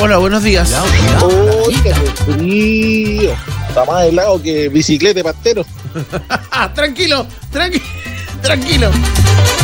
Hola, buenos días. ¡Uy, qué frío! Está más helado que bicicleta de pastero. Tranquilo, tranquilo.